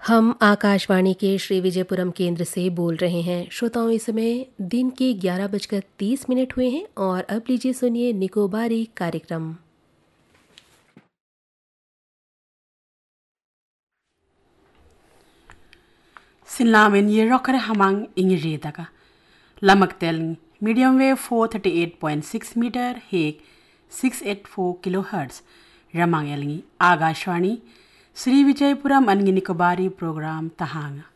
हम आकाशवाणी के श्री विजयपुरम केंद्र से बोल रहे हैं। श्रोताओं, इस समय दिन के 11:30 हुए हैं और अब लीजिए सुनिए निकोबारी कार्यक्रम। Sinlamin ye rocker hamang ingri daga. Lamak telling medium wave 438.6 meter hek 684 kilohertz. Ramang elngi Agashwani Sri Vijaypuram Angi Nikobari program tahanga.